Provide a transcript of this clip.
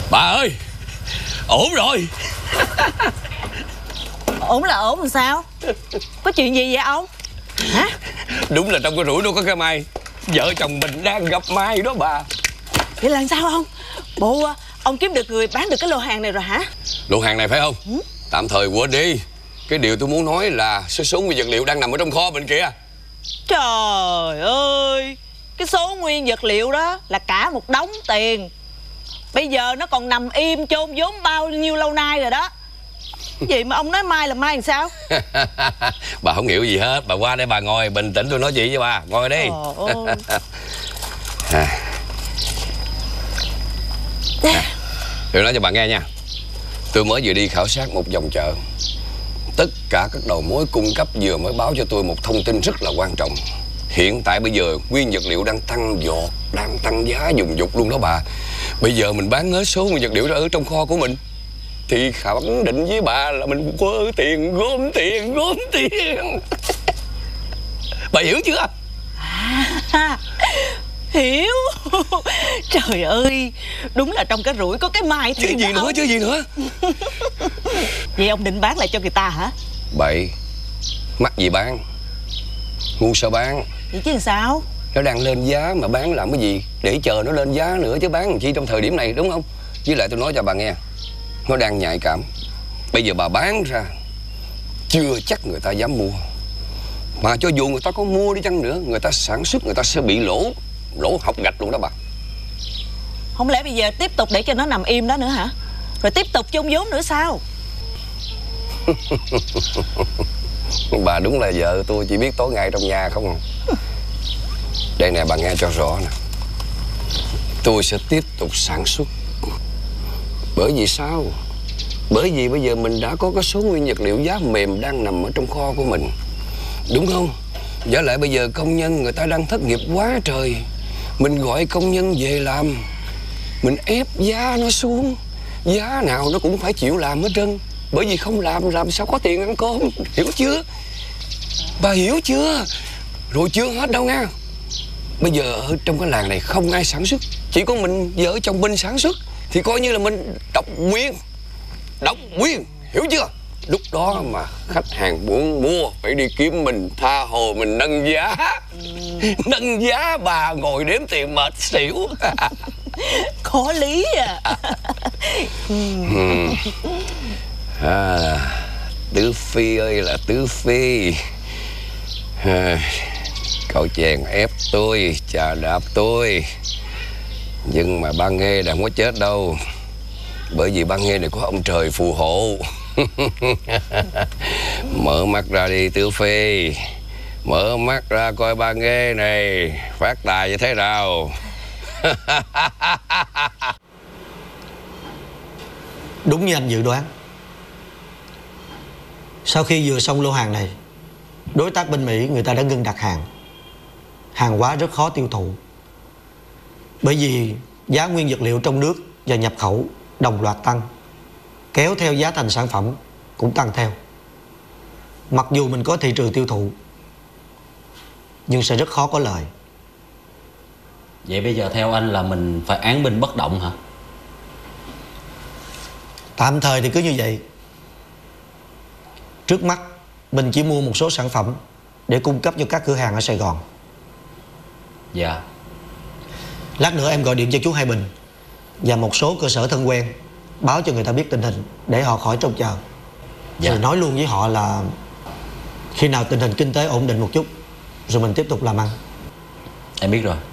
Bà ơi, ổn rồi. Ổn là ổn làm sao? Có chuyện gì vậy ông? Hả? Đúng là trong cái rủi nó có cái may. Vợ chồng mình đang gặp may đó bà. Vậy là sao ông? Bộ ông kiếm được người bán được cái lô hàng này rồi hả? Lô hàng này phải không? Tạm thời quên đi. Cái điều tôi muốn nói là số nguyên vật liệu đang nằm ở trong kho bên kia. Trời ơi, cái số nguyên vật liệu đó là cả một đống tiền. Bây giờ nó còn nằm im chôn vốn bao nhiêu lâu nay rồi đó. Cái gì mà ông nói mai là mai làm sao? Bà không hiểu gì hết. Bà qua đây bà ngồi bình tĩnh, tôi nói chuyện với bà. Ngồi đi. Tôi nói cho bà nghe nha. Tôi mới vừa đi khảo sát một vòng chợ. Tất cả các đầu mối cung cấp vừa mới báo cho tôi một thông tin rất là quan trọng. Hiện tại bây giờ nguyên vật liệu đang tăng vọt, đang tăng giá dùng dục luôn đó bà. Bây giờ mình bán hết số nguyên vật liệu đó ở trong kho của mình thì khẳng định với bà là mình quơ tiền, gom tiền, gom tiền. Bà hiểu chưa? Hiểu. Trời ơi, đúng là trong cái rủi có cái mai thiệt. Chứ gì nữa. Vậy ông định bán lại cho người ta hả? Bậy, mắc gì bán, ngu sao bán. Vậy chứ sao? Nó đang lên giá mà bán làm cái gì? Để chờ nó lên giá nữa chứ bán làm chi trong thời điểm này, đúng không? Với lại tôi nói cho bà nghe, nó đang nhạy cảm. Bây giờ bà bán ra chưa chắc người ta dám mua. Mà cho dù người ta có mua đi chăng nữa, người ta sản xuất người ta sẽ bị lỗ học gạch luôn đó bà. Không lẽ bây giờ tiếp tục để cho nó nằm im đó nữa hả? Rồi tiếp tục chôn vốn nữa sao? Bà đúng là vợ tôi chỉ biết tối ngày trong nhà không. Đây nè bà nghe cho rõ nè. Tôi sẽ tiếp tục sản xuất. Bởi vì sao? Bởi vì bây giờ mình đã có cái số nguyên vật liệu giá mềm đang nằm ở trong kho của mình, đúng không? Với lại bây giờ công nhân người ta đang thất nghiệp quá trời. Mình gọi công nhân về làm, mình ép giá nó xuống, giá nào nó cũng phải chịu làm hết trơn. Bởi vì không làm sao có tiền ăn cơm. Hiểu chưa? Bà hiểu chưa? Rồi chưa hết đâu nha. Bây giờ ở trong cái làng này không ai sản xuất, chỉ có mình vợ chồng mình sản xuất. Thì coi như là mình độc quyền, hiểu chưa? Lúc đó mà khách hàng muốn mua phải đi kiếm mình, tha hồ mình nâng giá. Nâng giá bà ngồi đếm tiền mệt xỉu. Có lý Tứ Phi ơi là Tứ Phi. Cậu chèn ép tôi, chà đạp tôi. Nhưng mà ba Nghê đã không có chết đâu. Bởi vì ba Nghê này có ông trời phù hộ. Mở mắt ra đi Tứ Phi. Mở mắt ra coi ba Nghê này phát tài như thế nào. Đúng như anh dự đoán. Sau khi vừa xong lô hàng này, đối tác bên Mỹ người ta đã ngưng đặt hàng. Hàng hóa rất khó tiêu thụ. Bởi vì giá nguyên vật liệu trong nước và nhập khẩu đồng loạt tăng, kéo theo giá thành sản phẩm cũng tăng theo. Mặc dù mình có thị trường tiêu thụ, nhưng sẽ rất khó có lời. Vậy bây giờ theo anh là mình phải án binh bất động hả? Tạm thời thì cứ như vậy. Trước mắt mình chỉ mua một số sản phẩm để cung cấp cho các cửa hàng ở Sài Gòn. Dạ. Lát nữa em gọi điện cho chú Hai Bình và một số cơ sở thân quen, báo cho người ta biết tình hình để họ khỏi trông chờ. Dạ. Rồi nói luôn với họ là khi nào tình hình kinh tế ổn định một chút rồi mình tiếp tục làm ăn. Em biết rồi.